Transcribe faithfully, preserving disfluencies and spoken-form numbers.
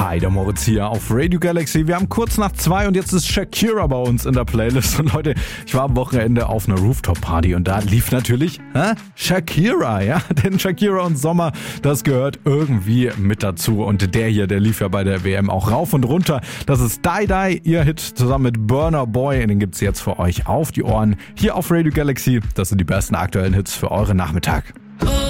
Hi, der Moritz hier auf Radio Galaxy. Wir haben kurz nach zwei und jetzt ist Shakira bei uns in der Playlist. Und Leute, ich war am Wochenende auf einer Rooftop-Party und da lief natürlich hä? Shakira, ja? Denn Shakira und Sommer, das gehört irgendwie mit dazu. Und der hier, der lief ja bei der W M auch rauf und runter. Das ist Die Die, ihr Hit zusammen mit Burna Boy. Den gibt's jetzt für euch auf die Ohren hier auf Radio Galaxy. Das sind die besten aktuellen Hits für euren Nachmittag.